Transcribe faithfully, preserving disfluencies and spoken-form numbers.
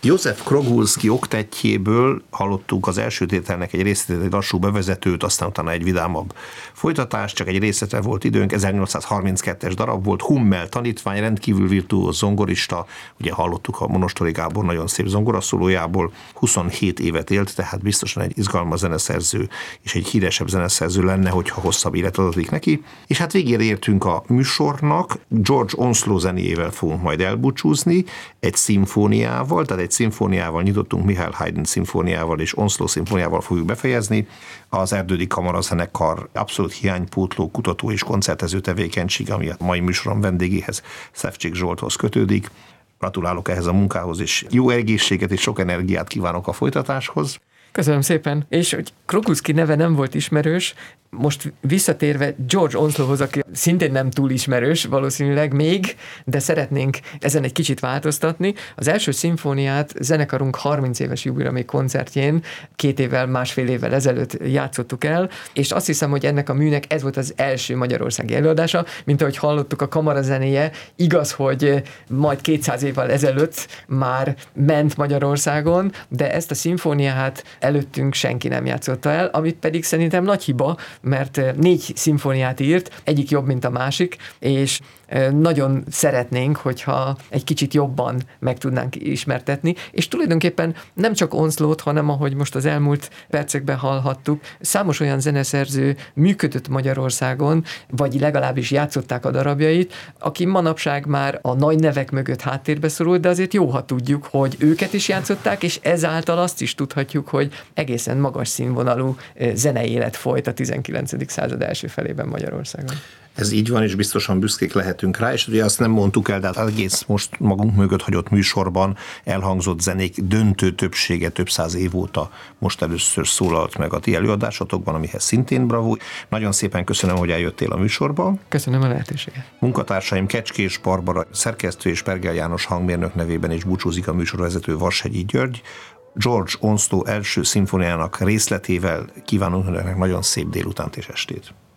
József Krogulski oktettjéből hallottuk az első tételnek egy részletét, egy lassú bevezetőt, aztán utána egy vidámabb folytatás, csak egy részletre volt időnk, ezernyolcszázharminckettes darab volt, Hummel tanítvány, rendkívül virtuóz zongorista, ugye hallottuk a Monostori Gábor nagyon szép zongoraszólójából, huszonhét évet élt, tehát biztosan egy izgalmas zeneszerző és egy híresebb zeneszerző lenne, hogyha hosszabb élet adatik neki. És hát végére értünk a műsornak, George Onslow zenéjével fogunk majd elbúcsúzni, egy szimfóniával, tehát egy szimfóniával nyitottunk, Mihály Haydn szimfóniával és Onslow szimfóniával fogjuk befejezni. Az Erdődi Kamarazenekar abszolút hiánypótló kutató és koncertező tevékenység, ami a mai műsorom vendégéhez, Szevcsik Zsolthoz kötődik. Gratulálok ehhez a munkához, és jó egészséget és sok energiát kívánok a folytatáshoz. Köszönöm szépen. És hogy Krogulski neve nem volt ismerős, most visszatérve George Onslowhoz, aki szintén nem túl ismerős valószínűleg még, de szeretnénk ezen egy kicsit változtatni. Az első szimfóniát zenekarunk harminc éves jubileumi koncertjén két évvel, másfél évvel ezelőtt játszottuk el, és azt hiszem, hogy ennek a műnek ez volt az első magyarországi előadása, mint ahogy hallottuk, a kamarazenéje, igaz, hogy majd kétszáz évvel ezelőtt már ment Magyarországon, de ezt a szimfóniát előttünk senki nem játszotta el, amit pedig szerintem nagy hiba, mert négy szimfóniát írt, egyik jobb, mint a másik, és nagyon szeretnénk, hogyha egy kicsit jobban meg tudnánk ismertetni, és tulajdonképpen nem csak Onslowt, hanem ahogy most az elmúlt percekben hallhattuk, számos olyan zeneszerző működött Magyarországon, vagy legalábbis játszották a darabjait, aki manapság már a nagy nevek mögött háttérbe szorult, de azért jó, ha tudjuk, hogy őket is játszották, és ezáltal azt is tudhatjuk, hogy egészen magas színvonalú zenei élet folyt a tizenkilencedik század első felében Magyarországon. Ez így van, és biztosan büszkék lehetünk rá, és ugye azt nem mondtuk el, de az egész most magunk mögött hagyott műsorban elhangzott zenék döntő többsége több száz év óta most először szólalt meg a ti előadásotokban, amihez szintén bravo. Nagyon szépen köszönöm, hogy eljöttél a műsorba. Köszönöm a lehetőséget. Munkatársaim Kecskés Barbara, szerkesztő és Pergel János hangmérnök nevében is búcsúzik a műsorvezető Varshegyi György. George Onslow első szimfóniának részletével kívánunk önöknek nagyon szép délutánt és estét.